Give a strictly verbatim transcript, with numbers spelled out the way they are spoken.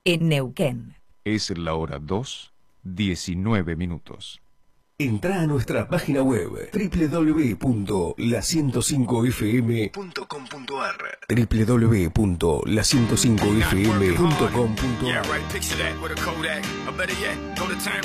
en Neuquén. Es la hora dos, diecinueve minutos. Entrá a nuestra página web doble u doble u doble u punto la ciento cinco f m punto com punto a r doble u doble u doble u punto la ciento cinco f m punto com punto a r